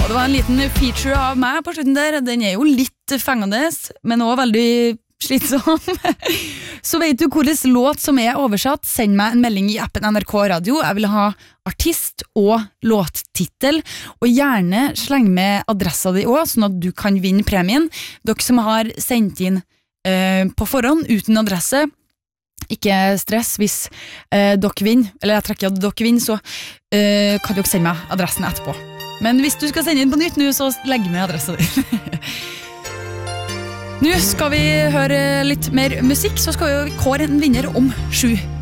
det var en liten feature av meg på slutten der. Den jo litt fengende, men også veldig slitsom. Så vet du hvordan låt som oversatt, send meg en melding i appen NRK Radio. Jeg vil ha artist og låttitel, og gjerne sleng med adressa di også, sånn at du kan vinne premien. Dere som har sendt inn på forhånd uten adresse, ikke stress hvis dere vinner, eller jeg trekker at dere vinner, så kan dere sende meg adressen etterpå. Men hvis du skal sende inn på nytt nå, så legg med adressa di. Nå skal vi høre litt mer musikk, så skal vi kåre en vinner om 7